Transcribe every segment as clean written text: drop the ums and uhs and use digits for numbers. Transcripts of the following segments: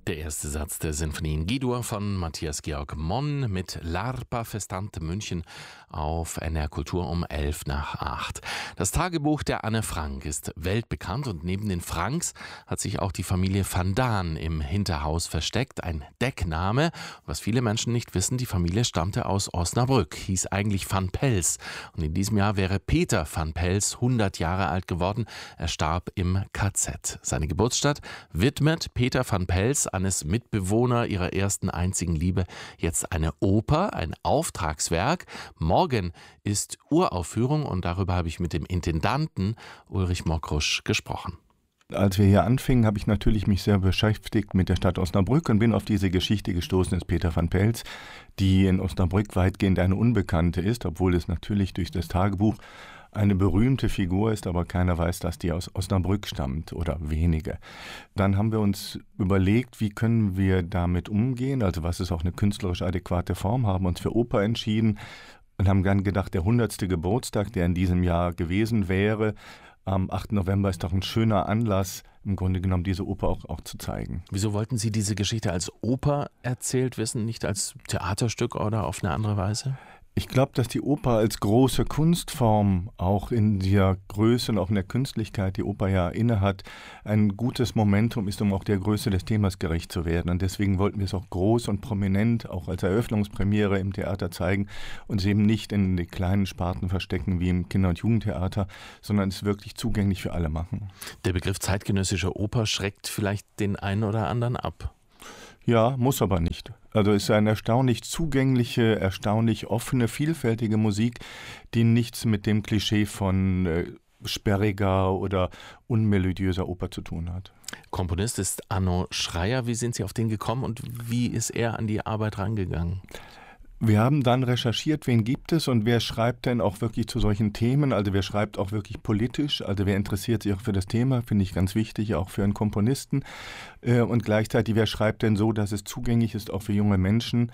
Der erste Satz der Sinfonie in G-Dur von Matthias Georg Monn mit L'Arpa Festante München auf NR Kultur um 7:55. Das Tagebuch der Anne Frank ist weltbekannt und neben den Franks hat sich auch die Familie van Daan im Hinterhaus versteckt. Ein Deckname. Was viele Menschen nicht wissen, die Familie stammte aus Osnabrück, hieß eigentlich van Pels. Und in diesem Jahr wäre Peter van Pels 100 Jahre alt geworden. Er starb im KZ. Seine Geburtsstadt widmet Peter van Pels, Annes Mitbewohner, ihrer ersten einzigen Liebe, jetzt eine Oper, ein Auftragswerk. Morgen ist Uraufführung und darüber habe ich mit dem Intendanten Ulrich Mokrusch gesprochen. Als wir hier anfingen, habe ich natürlich mich sehr beschäftigt mit der Stadt Osnabrück und bin auf diese Geschichte gestoßen des Peter van Pels, die in Osnabrück weitgehend eine Unbekannte ist, obwohl es natürlich durch das Tagebuch eine berühmte Figur ist, aber keiner weiß, dass die aus Osnabrück stammt oder wenige. Dann haben wir uns überlegt, wie können wir damit umgehen, also was ist auch eine künstlerisch adäquate Form, haben uns für Oper entschieden und haben dann gedacht, der 100. Geburtstag, der in diesem Jahr gewesen wäre, am 8. November ist doch ein schöner Anlass, im Grunde genommen diese Oper auch zu zeigen. Wieso wollten Sie diese Geschichte als Oper erzählt wissen, nicht als Theaterstück oder auf eine andere Weise? Ich glaube, dass die Oper als große Kunstform auch in der Größe und auch in der Künstlichkeit, die Oper ja innehat, ein gutes Momentum ist, um auch der Größe des Themas gerecht zu werden. Und deswegen wollten wir es auch groß und prominent, auch als Eröffnungspremiere im Theater zeigen und es eben nicht in die kleinen Sparten verstecken wie im Kinder- und Jugendtheater, sondern es wirklich zugänglich für alle machen. Der Begriff zeitgenössische Oper schreckt vielleicht den einen oder anderen ab. Ja, muss aber nicht. Also es ist eine erstaunlich zugängliche, erstaunlich offene, vielfältige Musik, die nichts mit dem Klischee von sperriger oder unmelodiöser Oper zu tun hat. Komponist ist Arno Schreyer. Wie sind Sie auf den gekommen und wie ist er an die Arbeit rangegangen? Wir haben dann recherchiert, wen gibt es und wer schreibt denn auch wirklich zu solchen Themen, also wer schreibt auch wirklich politisch, also wer interessiert sich auch für das Thema, finde ich ganz wichtig, auch für einen Komponisten und gleichzeitig, wer schreibt denn so, dass es zugänglich ist, auch für junge Menschen.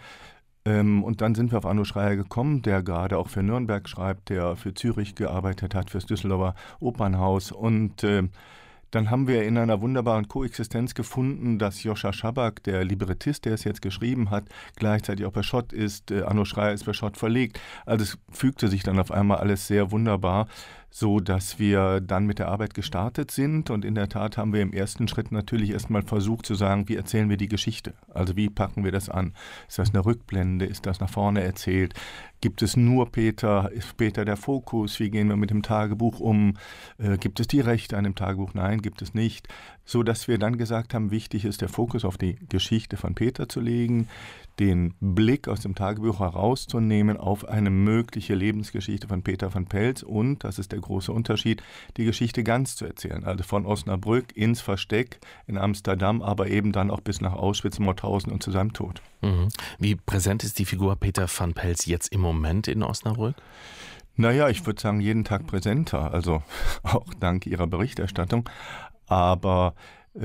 Und dann sind wir auf Arno Schreyer gekommen, der gerade auch für Nürnberg schreibt, der für Zürich gearbeitet hat, fürs Düsseldorfer Opernhaus und dann haben wir in einer wunderbaren Koexistenz gefunden, dass Joscha Schabak, der Librettist, der es jetzt geschrieben hat, gleichzeitig auch bei Schott ist. Arno Schreyer ist bei Schott verlegt. Also es fügte sich dann auf einmal alles sehr wunderbar, so dass wir dann mit der Arbeit gestartet sind. Und in der Tat haben wir im ersten Schritt natürlich erstmal versucht zu sagen, wie erzählen wir die Geschichte? Also wie packen wir das an? Ist das eine Rückblende? Ist das nach vorne erzählt? Gibt es nur Peter? Ist Peter der Fokus? Wie gehen wir mit dem Tagebuch um? Gibt es die Rechte an dem Tagebuch? Nein, gibt es nicht. So dass wir dann gesagt haben, wichtig ist, der Fokus auf die Geschichte von Peter zu legen, den Blick aus dem Tagebuch herauszunehmen auf eine mögliche Lebensgeschichte von Peter van Pels und, das ist der große Unterschied, die Geschichte ganz zu erzählen. Also von Osnabrück ins Versteck in Amsterdam, aber eben dann auch bis nach Auschwitz, Mauthausen und zu seinem Tod. Mhm. Wie präsent ist die Figur Peter van Pels jetzt im Moment in Osnabrück? Naja, ich würde sagen, jeden Tag präsenter, also auch dank Ihrer Berichterstattung. Aber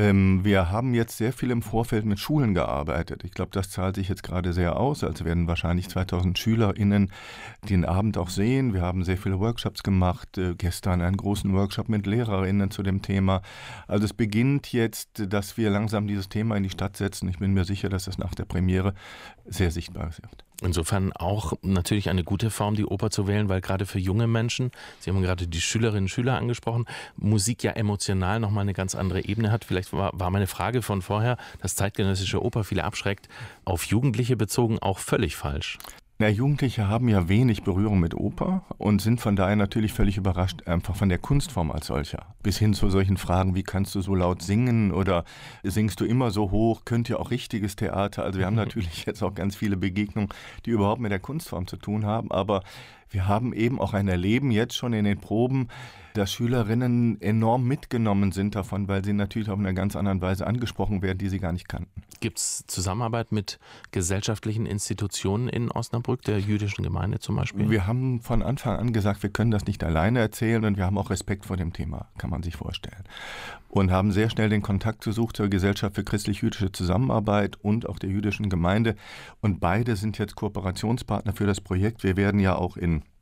wir haben jetzt sehr viel im Vorfeld mit Schulen gearbeitet. Ich glaube, das zahlt sich jetzt gerade sehr aus. Also werden wahrscheinlich 2000 SchülerInnen den Abend auch sehen. Wir haben sehr viele Workshops gemacht. Gestern einen großen Workshop mit LehrerInnen zu dem Thema. Also es beginnt jetzt, dass wir langsam dieses Thema in die Stadt setzen. Ich bin mir sicher, dass das nach der Premiere sehr sichtbar wird. Insofern auch natürlich eine gute Form, die Oper zu wählen, weil gerade für junge Menschen, Sie haben gerade die Schülerinnen und Schüler angesprochen, Musik ja emotional nochmal eine ganz andere Ebene hat. Vielleicht war meine Frage von vorher, dass zeitgenössische Oper viele abschreckt, auf Jugendliche bezogen auch völlig falsch. Ja, Jugendliche haben ja wenig Berührung mit Oper und sind von daher natürlich völlig überrascht einfach von der Kunstform als solcher. Bis hin zu solchen Fragen, wie kannst du so laut singen oder singst du immer so hoch, könnt ihr auch richtiges Theater? Also wir haben natürlich jetzt auch ganz viele Begegnungen, die überhaupt mit der Kunstform zu tun haben, aber wir haben eben auch ein Erleben jetzt schon in den Proben, dass Schülerinnen enorm mitgenommen sind davon, weil sie natürlich auf einer ganz anderen Weise angesprochen werden, die sie gar nicht kannten. Gibt es Zusammenarbeit mit gesellschaftlichen Institutionen in Osnabrück, der jüdischen Gemeinde zum Beispiel? Wir haben von Anfang an gesagt, wir können das nicht alleine erzählen und wir haben auch Respekt vor dem Thema, kann man sich vorstellen. Und haben sehr schnell den Kontakt gesucht zur Gesellschaft für christlich-jüdische Zusammenarbeit und auch der jüdischen Gemeinde. Und beide sind jetzt Kooperationspartner für das Projekt. Wir werden ja auch in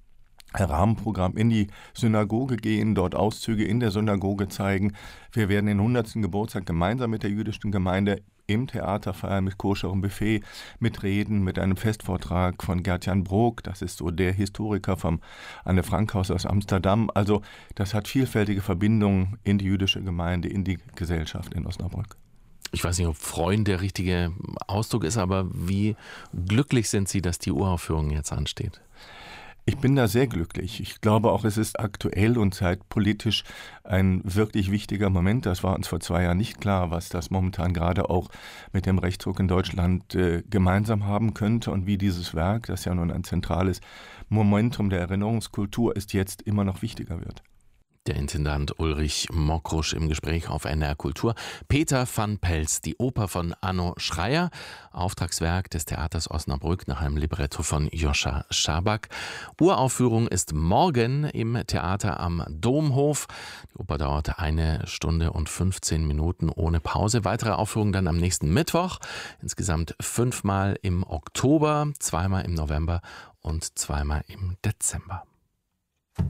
Rahmenprogramm in die Synagoge gehen, dort Auszüge in der Synagoge zeigen. Wir werden den 100. Geburtstag gemeinsam mit der jüdischen Gemeinde im Theater feiern, mit koscherem Buffet, mit Reden, mit einem Festvortrag von Gert-Jan Brok. Das ist so der Historiker vom Anne-Frank-Haus aus Amsterdam. Also das hat vielfältige Verbindungen in die jüdische Gemeinde, in die Gesellschaft in Osnabrück. Ich weiß nicht, ob freuen der richtige Ausdruck ist, aber wie glücklich sind Sie, dass die Uraufführung jetzt ansteht? Ich bin da sehr glücklich. Ich glaube auch, es ist aktuell und zeitpolitisch ein wirklich wichtiger Moment. Das war uns vor 2 Jahren nicht klar, was das momentan gerade auch mit dem Rechtsruck in Deutschland gemeinsam haben könnte und wie dieses Werk, das ja nun ein zentrales Momentum der Erinnerungskultur ist, jetzt immer noch wichtiger wird. Der Intendant Ulrich Mokrusch im Gespräch auf NDR Kultur. Peter van Pels, die Oper von Anno Schreier, Auftragswerk des Theaters Osnabrück nach einem Libretto von Joscha Schaback. Uraufführung ist morgen im Theater am Domhof. Die Oper dauert 1 Stunde und 15 Minuten ohne Pause. Weitere Aufführungen dann am nächsten Mittwoch. Insgesamt 5-mal im Oktober, 2-mal im November und 2-mal im Dezember.